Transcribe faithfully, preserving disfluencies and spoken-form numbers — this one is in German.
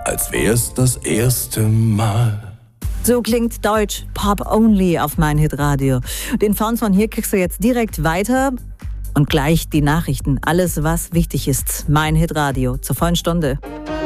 als wär's das erste Mal. So klingt Deutsch Pop Only auf mein Hitradio. Den Sound von hier kriegst du jetzt direkt weiter und gleich die Nachrichten. Alles, was wichtig ist. Mein Hitradio zur vollen Stunde.